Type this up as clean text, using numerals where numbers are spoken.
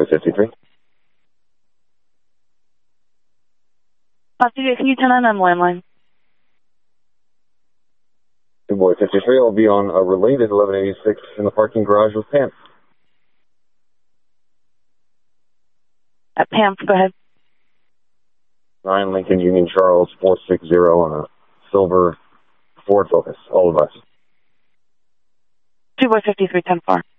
Boy 53. CJ, can you turn on landline? 2 Boy 53, I'll be on a related 1186 in the parking garage with Pam. Pam, go ahead. 9 Lincoln Union Charles 460 on a silver Ford Focus, all of us. 2 Boy 53, 10-4.